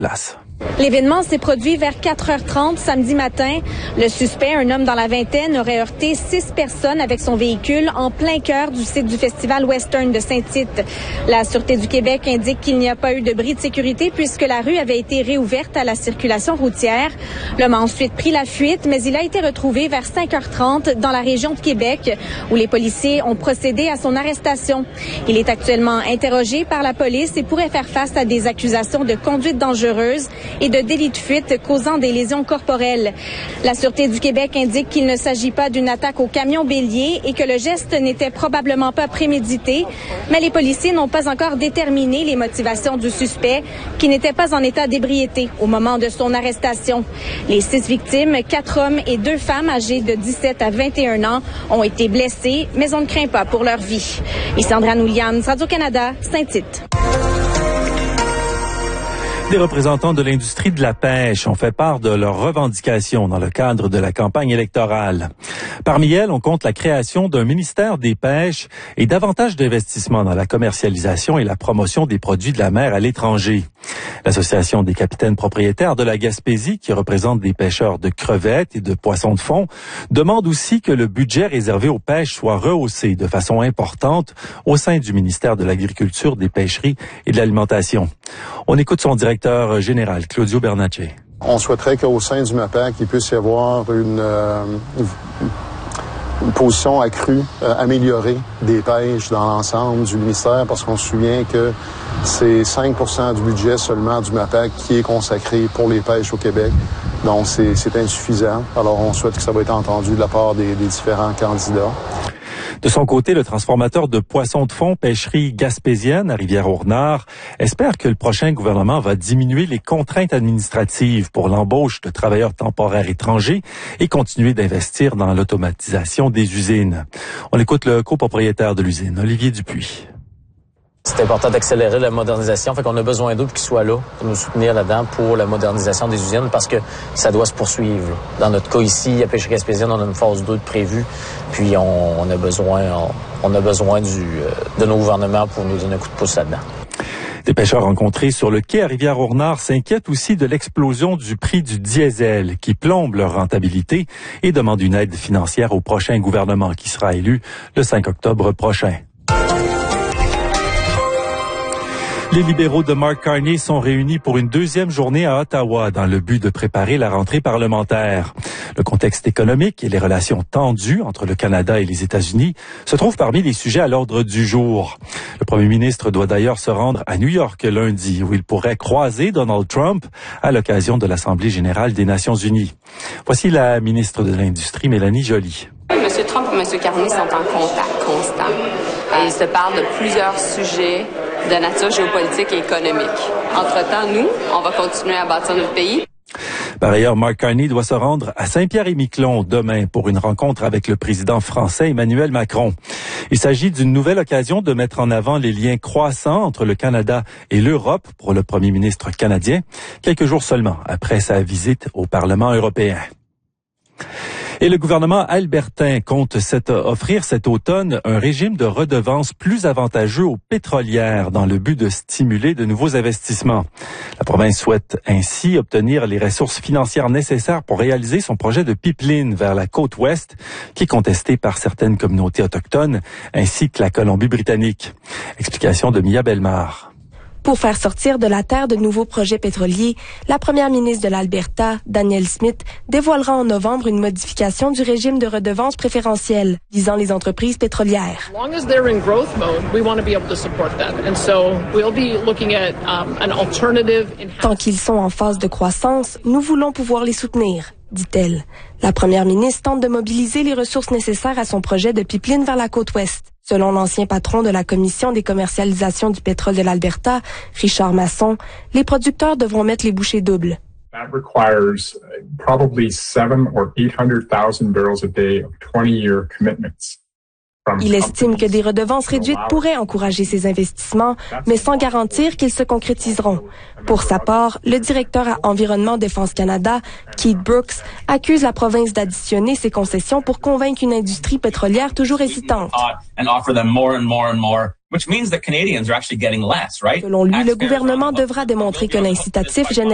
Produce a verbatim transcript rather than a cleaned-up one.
place. L'événement s'est produit vers quatre heures trente samedi matin. Le suspect, un homme dans la vingtaine, aurait heurté six personnes avec son véhicule en plein cœur du site du festival Western de Saint-Tite. La Sûreté du Québec indique qu'il n'y a pas eu de bris de sécurité puisque la rue avait été réouverte à la circulation routière. L'homme a ensuite pris la fuite, mais il a été retrouvé vers cinq heures trente dans la région de Québec où les policiers ont procédé à son arrestation. Il est actuellement interrogé par la police et pourrait faire face à des accusations de conduite dangereuse et de délit de fuite causant des lésions corporelles. La Sûreté du Québec indique qu'il ne s'agit pas d'une attaque au camion bélier et que le geste n'était probablement pas prémédité, mais les policiers n'ont pas encore déterminé les motivations du suspect qui n'était pas en état d'ébriété au moment de son arrestation. Les six victimes, quatre hommes et deux femmes âgées de dix-sept à vingt et un ans, ont été blessés, mais on ne craint pas pour leur vie. Ici Andrane Williams, Radio-Canada, Saint-Tite. Des représentants de l'industrie de la pêche ont fait part de leurs revendications dans le cadre de la campagne électorale. Parmi elles, on compte la création d'un ministère des pêches et davantage d'investissements dans la commercialisation et la promotion des produits de la mer à l'étranger. L'Association des capitaines propriétaires de la Gaspésie, qui représente des pêcheurs de crevettes et de poissons de fond, demande aussi que le budget réservé aux pêches soit rehaussé de façon importante au sein du ministère de l'Agriculture, des Pêcheries et de l'Alimentation. On écoute son directeur général, Claudio Bernacci. On souhaiterait qu'au sein du MAPAC, il puisse y avoir une, euh, une position accrue, euh, améliorée des pêches dans l'ensemble du ministère, parce qu'on se souvient que c'est cinq pour cent du budget seulement du MAPAC qui est consacré pour les pêches au Québec. Donc, c'est, c'est insuffisant. Alors, on souhaite que ça va être entendu de la part des, des différents candidats. De son côté, le transformateur de poissons de fond Pêcherie Gaspésienne à Rivière-au-Renard espère que le prochain gouvernement va diminuer les contraintes administratives pour l'embauche de travailleurs temporaires étrangers et continuer d'investir dans l'automatisation des usines. On écoute le copropriétaire de l'usine, Olivier Dupuis. C'est important d'accélérer la modernisation, fait qu'on a besoin d'eux qui soient là pour nous soutenir là-dedans pour la modernisation des usines parce que ça doit se poursuivre. Dans notre cas ici, à Pêcherie Gaspésienne, on a une phase deux de prévue, puis on, on a besoin on, on a besoin du, de nos gouvernements pour nous donner un coup de pouce là-dedans. Des pêcheurs rencontrés sur le quai à Rivière-au-Renard s'inquiètent aussi de l'explosion du prix du diesel qui plombe leur rentabilité et demandent une aide financière au prochain gouvernement qui sera élu le cinq octobre prochain. Les libéraux de Mark Carney sont réunis pour une deuxième journée à Ottawa dans le but de préparer la rentrée parlementaire. Le contexte économique et les relations tendues entre le Canada et les États-Unis se trouvent parmi les sujets à l'ordre du jour. Le premier ministre doit d'ailleurs se rendre à New York lundi où il pourrait croiser Donald Trump à l'occasion de l'Assemblée générale des Nations unies. Voici la ministre de l'Industrie, Mélanie Joly. M. Trump et M. Carney sont en contact constant. Et ils se parlent de plusieurs sujets de nature géopolitique et économique. Entre-temps, nous, on va continuer à bâtir notre pays. Par ailleurs, Mark Carney doit se rendre à Saint-Pierre-et-Miquelon demain pour une rencontre avec le président français Emmanuel Macron. Il s'agit d'une nouvelle occasion de mettre en avant les liens croissants entre le Canada et l'Europe pour le premier ministre canadien, quelques jours seulement après sa visite au Parlement européen. Et le gouvernement albertain compte cette, offrir cet automne un régime de redevances plus avantageux aux pétrolières dans le but de stimuler de nouveaux investissements. La province souhaite ainsi obtenir les ressources financières nécessaires pour réaliser son projet de pipeline vers la côte ouest, qui est contesté par certaines communautés autochtones ainsi que la Colombie-Britannique. Explication de Mia Bellemare. Pour faire sortir de la terre de nouveaux projets pétroliers, la première ministre de l'Alberta, Danielle Smith, dévoilera en novembre une modification du régime de redevances préférentielles visant les entreprises pétrolières. Tant qu'ils sont en phase de croissance, nous voulons pouvoir les soutenir, dit-elle. La première ministre tente de mobiliser les ressources nécessaires à son projet de pipeline vers la côte ouest. Selon l'ancien patron de la Commission des commercialisations du pétrole de l'Alberta, Richard Masson, les producteurs devront mettre les bouchées doubles. That requires probably seven or eight hundred thousand barrels a day of twenty-year commitments. Il estime que des redevances réduites pourraient encourager ces investissements, mais sans garantir qu'ils se concrétiseront. Pour sa part, le directeur à Environnement Défense Canada, Keith Brooks, accuse la province d'additionner ses concessions pour convaincre une industrie pétrolière toujours hésitante. Selon lui, le gouvernement devra démontrer que l'incitatif génère